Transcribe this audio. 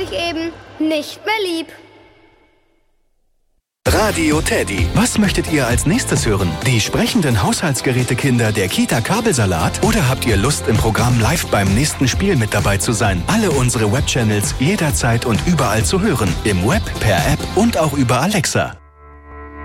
dich eben nicht mehr lieb. Radio Teddy. Was möchtet ihr als nächstes hören? Die sprechenden Haushaltsgerätekinder der Kita Kabelsalat? Oder habt ihr Lust, im Programm live beim nächsten Spiel mit dabei zu sein? Alle unsere Webchannels jederzeit und überall zu hören. Im Web, per App und auch über Alexa.